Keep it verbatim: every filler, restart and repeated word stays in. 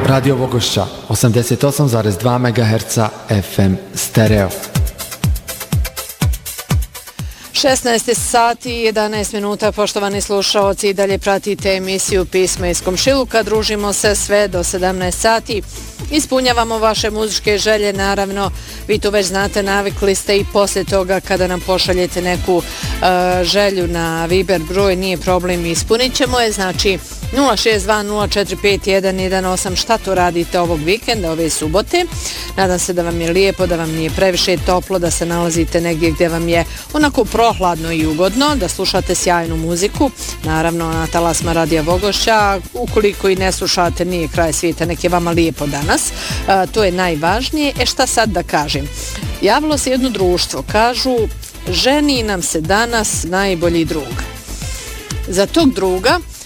Radio Vogošća, osamdeset osam zarez dva megaherca F M stereo. šesnaest sati i jedanaest minuta, poštovani slušaoci, i dalje pratite emisiju Pisma iz komšiluka. Družimo se sve do sedamnaest sati. Ispunjavamo vaše muzičke želje, naravno, vi to već znate, navikli ste i poslije toga kada nam pošaljete neku uh, želju na Viber broj, nije problem, ispunit ćemo je, znači nula šest dva nula četiri pet jedan jedan osam. Šta to radite ovog vikenda, ove subote? Nadam se da vam je lijepo, da vam nije previše toplo, da se nalazite negdje gdje vam je onako prohladno i ugodno, da slušate sjajnu muziku, naravno na talasma Radija Vogošća. Ukoliko i ne slušate, nije kraj svijeta, nek je vama lijepo danas, e, to je najvažnije. E šta sad da kažem? Javilo se jedno društvo, kažu ženi nam se danas najbolji drug. Za tog druga